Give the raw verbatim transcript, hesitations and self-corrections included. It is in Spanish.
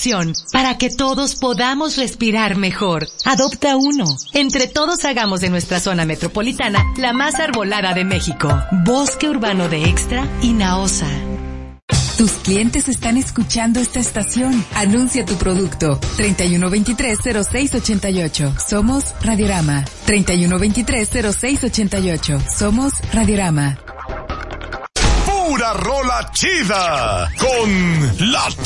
opción para que todos podamos respirar mejor. Adopta uno. Entre todos hagamos de nuestra zona metropolitana la más arbolada de México. Bosque Urbano de Extra y Naosa. Tus clientes están escuchando esta estación. Anuncia tu producto. treinta y uno veintitrés cero seis ochenta y ocho. Somos Radiorama. treinta y uno veintitrés cero seis ochenta y ocho. Somos Radiorama. Pura rola chida con la